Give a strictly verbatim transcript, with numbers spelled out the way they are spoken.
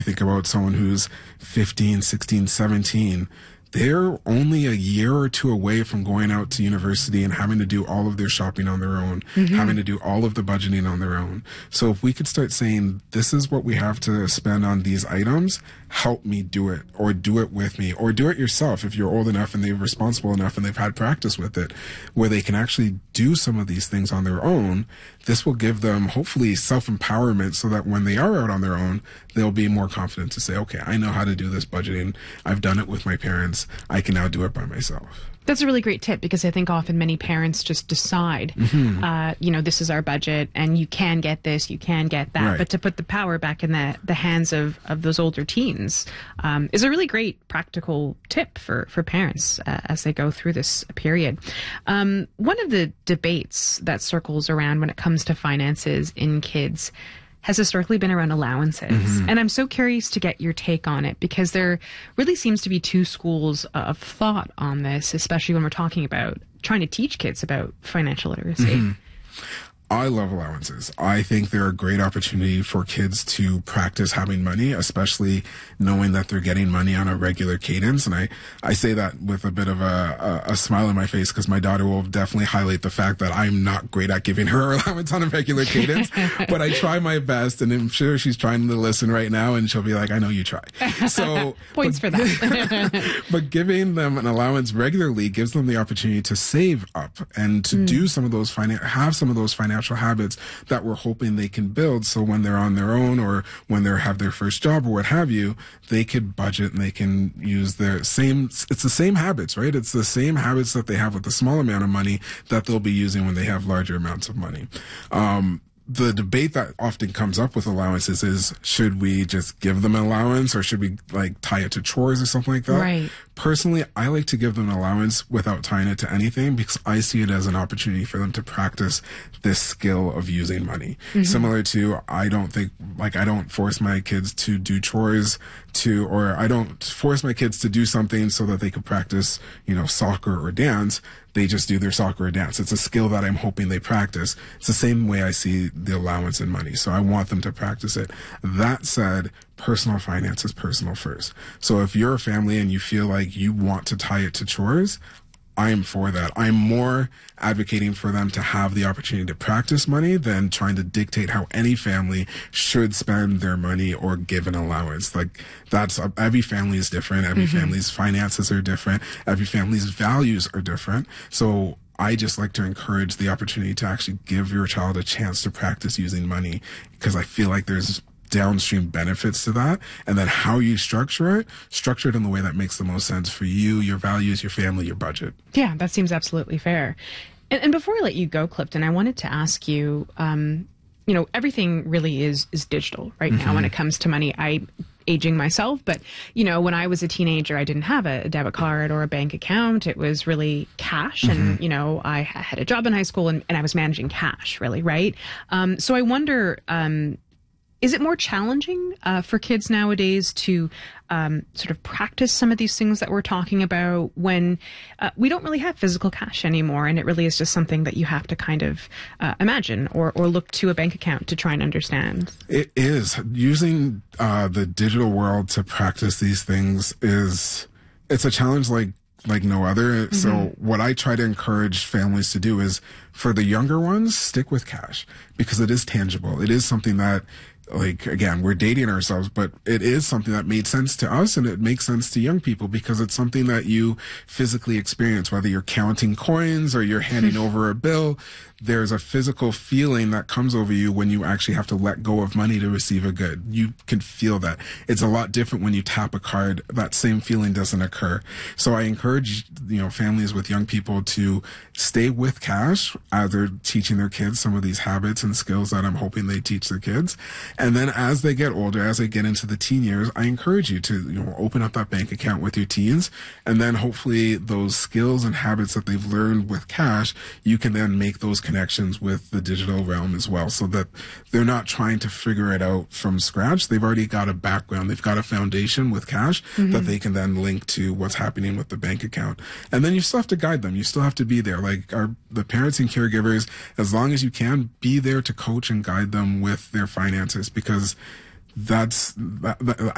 Think about someone who's fifteen, sixteen, seventeen. They're only a year or two away from going out to university and having to do all of their shopping on their own, mm-hmm. having to do all of the budgeting on their own. So if we could start saying, this is what we have to spend on these items, help me do it, or do it with me, or do it yourself if you're old enough and they're responsible enough and they've had practice with it, where they can actually do some of these things on their own. This will give them hopefully self-empowerment so that when they are out on their own, they'll be more confident to say, okay, I know how to do this budgeting. I've done it with my parents. I can now do it by myself. That's a really great tip, because I think often many parents just decide, mm-hmm. uh, you know, this is our budget and you can get this, you can get that. Right. But to put the power back in the, the hands of, of those older teens um, is a really great practical tip for, for parents uh, as they go through this period. Um, one of the debates that circles around when it comes to finances in kids has historically been around allowances. Mm-hmm. And I'm so curious to get your take on it, because there really seems to be two schools of thought on this, especially when we're talking about trying to teach kids about financial literacy. Mm-hmm. I love allowances. I think they're a great opportunity for kids to practice having money, especially knowing that they're getting money on a regular cadence. And I, I say that with a bit of a, a, a smile on my face, because my daughter will definitely highlight the fact that I'm not great at giving her allowance on a regular cadence, but I try my best, and I'm sure she's trying to listen right now, and she'll be like, I know you try. So points but, for that. But giving them an allowance regularly gives them the opportunity to save up and to mm. do some of those finan- have some of those financial habits that we're hoping they can build, so when they're on their own or when they have their first job or what have you, they could budget and they can use their same, it's the same habits, right? It's the same habits that they have with a small amount of money that they'll be using when they have larger amounts of money. Um, The debate that often comes up with allowances is, should we just give them an allowance, or should we like tie it to chores or something like that? Right. Personally, I like to give them an allowance without tying it to anything, because I see it as an opportunity for them to practice this skill of using money. Mm-hmm. Similar to, I don't think, like, I don't force my kids to do chores to, or I don't force my kids to do something so that they could practice, you know, soccer or dance. They just do their soccer or dance. It's a skill that I'm hoping they practice. It's the same way I see the allowance in money. So I want them to practice it. That said, personal finance is personal first. So if you're a family and you feel like you want to tie it to chores, I'm for that. I'm more advocating for them to have the opportunity to practice money than trying to dictate how any family should spend their money or give an allowance. Like, that's, every family is different. Every mm-hmm. family's finances are different. Every family's values are different. So I just like to encourage the opportunity to actually give your child a chance to practice using money, because I feel like there's downstream benefits to that. And then how you structure it, structure it in the way that makes the most sense for you, your values, your family, your budget. Yeah, that seems absolutely fair. And, and before I let you go, Clifton, I wanted to ask you, um, you know, everything really is is digital right mm-hmm. now when it comes to money. I aging myself, but you know, when I was a teenager, I didn't have a debit card or a bank account. It was really cash. Mm-hmm. And, you know, I had a job in high school and, and I was managing cash, really, right? Um, so I wonder, um, is it more challenging uh, for kids nowadays to um, sort of practice some of these things that we're talking about when uh, we don't really have physical cash anymore, and it really is just something that you have to kind of uh, imagine or, or look to a bank account to try and understand? It is. Using uh, the digital world to practice these things is, it's a challenge like like no other. Mm-hmm. So what I try to encourage families to do is, for the younger ones, stick with cash, because it is tangible. It is something that, like, again, we're dating ourselves, but it is something that made sense to us, and it makes sense to young people because it's something that you physically experience, whether you're counting coins or you're handing over a bill. There's a physical feeling that comes over you when you actually have to let go of money to receive a good. You can feel that. It's a lot different when you tap a card. That same feeling doesn't occur. So I encourage, you know, families with young people to stay with cash as they're teaching their kids some of these habits and skills that I'm hoping they teach their kids. And then as they get older, as they get into the teen years, I encourage you to, you know, open up that bank account with your teens. And then hopefully those skills and habits that they've learned with cash, you can then make those connections with the digital realm as well, so that they're not trying to figure it out from scratch. They've already got a background. They've got a foundation with cash mm-hmm. that they can then link to what's happening with the bank account. And then you still have to guide them. You still have to be there. Like our, the parents and caregivers, as long as you can, be there to coach and guide them with their finances, because that's that, that,